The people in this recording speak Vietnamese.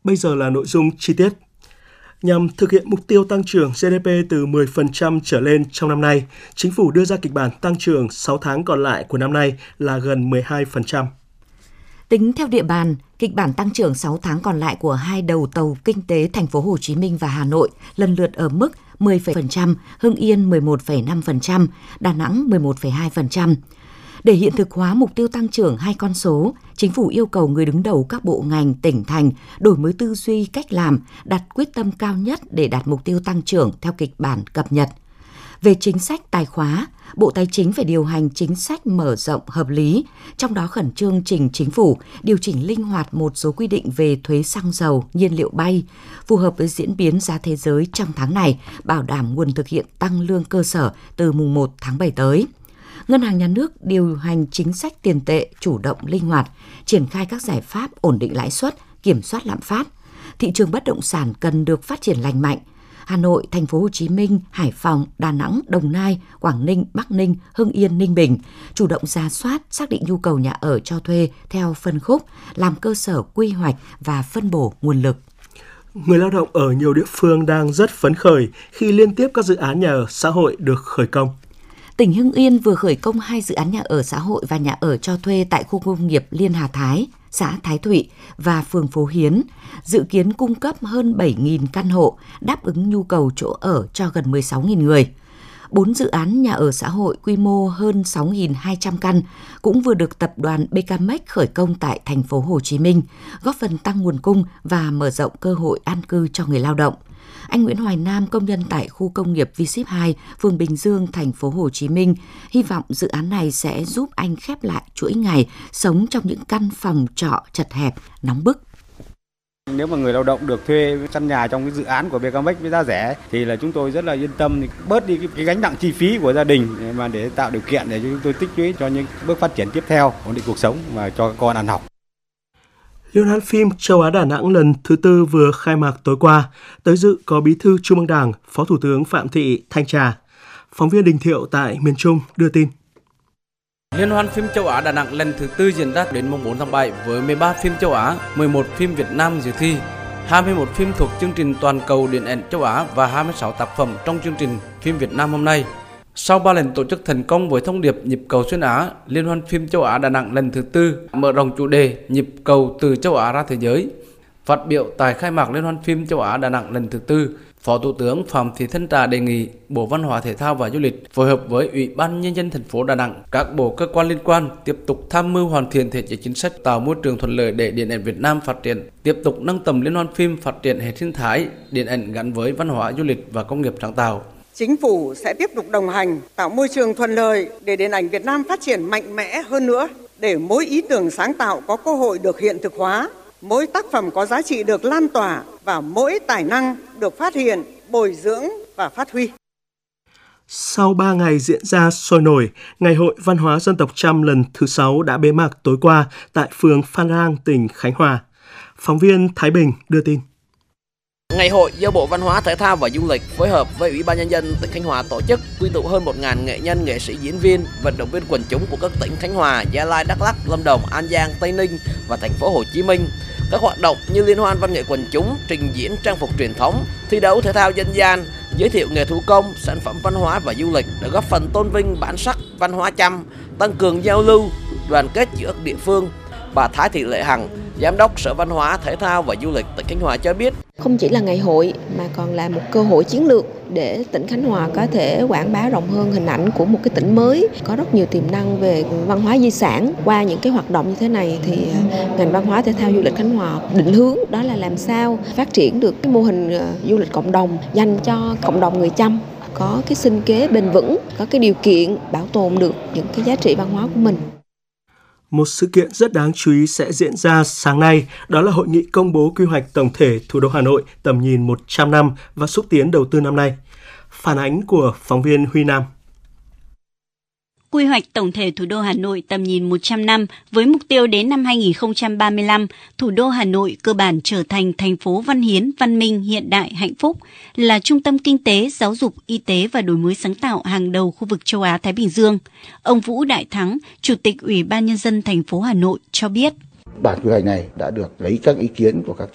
Bây giờ là nội dung chi tiết. Nhằm thực hiện mục tiêu tăng trưởng GDP từ 10% trở lên trong năm nay, Chính phủ đưa ra kịch bản tăng trưởng 6 tháng còn lại của năm nay là gần 12%. Tính theo địa bàn, kịch bản tăng trưởng 6 tháng còn lại của hai đầu tàu kinh tế thành phố Hồ Chí Minh và Hà Nội lần lượt ở mức 10%, Hưng Yên 11,5%, Đà Nẵng 11,2%. Để hiện thực hóa mục tiêu tăng trưởng hai con số, Chính phủ yêu cầu người đứng đầu các bộ ngành, tỉnh thành đổi mới tư duy, cách làm, đặt quyết tâm cao nhất để đạt mục tiêu tăng trưởng theo kịch bản cập nhật. Về chính sách tài khóa, Bộ Tài chính phải điều hành chính sách mở rộng hợp lý, trong đó khẩn trương trình Chính phủ điều chỉnh linh hoạt một số quy định về thuế xăng dầu, nhiên liệu bay, phù hợp với diễn biến giá thế giới trong tháng này, bảo đảm nguồn thực hiện tăng lương cơ sở từ mùng 1 tháng 7 tới. Ngân hàng Nhà nước điều hành chính sách tiền tệ chủ động linh hoạt, triển khai các giải pháp ổn định lãi suất, kiểm soát lạm phát. Thị trường bất động sản cần được phát triển lành mạnh. Hà Nội, Thành phố Hồ Chí Minh, Hải Phòng, Đà Nẵng, Đồng Nai, Quảng Ninh, Bắc Ninh, Hưng Yên, Ninh Bình chủ động rà soát, xác định nhu cầu nhà ở cho thuê theo phân khúc, làm cơ sở quy hoạch và phân bổ nguồn lực. Người lao động ở nhiều địa phương đang rất phấn khởi khi liên tiếp các dự án nhà ở xã hội được khởi công. Tỉnh Hưng Yên vừa khởi công 2 dự án nhà ở xã hội và nhà ở cho thuê tại khu công nghiệp Liên Hà Thái, xã Thái Thụy và phường Phố Hiến, dự kiến cung cấp hơn 7.000 căn hộ, đáp ứng nhu cầu chỗ ở cho gần 16.000 người. 4 dự án nhà ở xã hội quy mô hơn 6.200 căn cũng vừa được tập đoàn BKMX khởi công tại thành phố Hồ Chí Minh, góp phần tăng nguồn cung và mở rộng cơ hội an cư cho người lao động. Anh Nguyễn Hoài Nam, công nhân tại khu công nghiệp V-Ship 2, phường Bình Dương, thành phố Hồ Chí Minh, hy vọng dự án này sẽ giúp anh khép lại chuỗi ngày sống trong những căn phòng trọ chật hẹp, nóng bức. Nếu mà người lao động được thuê căn nhà trong cái dự án của BKMX với giá rẻ thì là chúng tôi rất là yên tâm, bớt đi cái gánh nặng chi phí của gia đình mà để tạo điều kiện để chúng tôi tích lũy cho những bước phát triển tiếp theo, ổn định cuộc sống và cho các con ăn học. Liên hoan phim Châu Á Đà Nẵng lần thứ 4 vừa khai mạc tối qua. Tới dự có Bí thư Trung ương Đảng, Phó Thủ tướng Phạm Thị Thanh Trà. Phóng viên Đình Thiệu tại miền Trung đưa tin. Liên hoan phim Châu Á Đà Nẵng lần thứ 4 diễn ra đến mùng 4 tháng 7 với 13 phim châu Á, 11 phim Việt Nam dự thi, 21 phim thuộc chương trình toàn cầu điện ảnh châu Á và 26 tác phẩm trong chương trình phim Việt Nam hôm nay. Sau 3 lần tổ chức thành công với thông điệp nhịp cầu xuyên Á, Liên hoan phim Châu Á Đà Nẵng lần thứ 4 mở rộng chủ đề nhịp cầu từ châu Á ra thế giới. Phát biểu tại khai mạc Liên hoan phim Châu Á Đà Nẵng lần thứ 4, Phó Thủ tướng Phạm Thị Thanh Trà đề nghị Bộ Văn hóa Thể thao và Du lịch phối hợp với Ủy ban Nhân dân thành phố Đà Nẵng, các bộ cơ quan liên quan tiếp tục tham mưu hoàn thiện thể chế chính sách tạo môi trường thuận lợi để điện ảnh Việt Nam phát triển, tiếp tục nâng tầm Liên hoan phim phát triển hệ sinh thái điện ảnh gắn với văn hóa du lịch và công nghiệp sáng tạo. Chính phủ sẽ tiếp tục đồng hành, tạo môi trường thuận lợi để điện ảnh Việt Nam phát triển mạnh mẽ hơn nữa, để mỗi ý tưởng sáng tạo có cơ hội được hiện thực hóa, mỗi tác phẩm có giá trị được lan tỏa và mỗi tài năng được phát hiện, bồi dưỡng và phát huy. Sau 3 ngày diễn ra sôi nổi, Ngày hội Văn hóa Dân tộc Chăm lần thứ 6 đã bế mạc tối qua tại phường Phan Rang, tỉnh Khánh Hòa. Phóng viên Thái Bình đưa tin. Ngày hội do Bộ Văn hóa Thể thao và Du lịch phối hợp với Ủy ban Nhân dân tỉnh Khánh Hòa tổ chức, quy tụ hơn 1.000 nghệ nhân, nghệ sĩ, diễn viên, vận động viên quần chúng của các tỉnh Khánh Hòa, Gia Lai, Đắk Lắk, Lâm Đồng, An Giang, Tây Ninh và thành phố Hồ Chí Minh. Các hoạt động như liên hoan văn nghệ quần chúng, trình diễn trang phục truyền thống, thi đấu thể thao dân gian, giới thiệu nghề thủ công, sản phẩm văn hóa và du lịch đã góp phần tôn vinh bản sắc văn hóa Chăm, tăng cường giao lưu, đoàn kết giữa các địa phương. Bà Thái Thị Lệ Hằng, Giám đốc Sở Văn hóa, Thể thao và Du lịch tỉnh Khánh Hòa cho biết, không chỉ là ngày hội mà còn là một cơ hội chiến lược để tỉnh Khánh Hòa có thể quảng bá rộng hơn hình ảnh của một cái tỉnh mới có rất nhiều tiềm năng về văn hóa di sản. Qua những cái hoạt động như thế này thì ngành văn hóa thể thao du lịch Khánh Hòa định hướng đó là làm sao phát triển được cái mô hình du lịch cộng đồng dành cho cộng đồng người Chăm, có cái sinh kế bền vững, có cái điều kiện bảo tồn được những cái giá trị văn hóa của mình. Một sự kiện rất đáng chú ý sẽ diễn ra sáng nay, đó là hội nghị công bố quy hoạch tổng thể thủ đô Hà Nội tầm nhìn 100 năm và xúc tiến đầu tư năm nay. Phản ánh của phóng viên Huy Nam. Quy hoạch tổng thể thủ đô Hà Nội tầm nhìn 100 năm với mục tiêu đến năm 2035, thủ đô Hà Nội cơ bản trở thành thành phố văn hiến, văn minh, hiện đại, hạnh phúc, là trung tâm kinh tế, giáo dục, y tế và đổi mới sáng tạo hàng đầu khu vực châu Á-Thái Bình Dương. Ông Vũ Đại Thắng, Chủ tịch Ủy ban Nhân dân thành phố Hà Nội cho biết. Bản quy hoạch này đã được lấy các ý kiến của các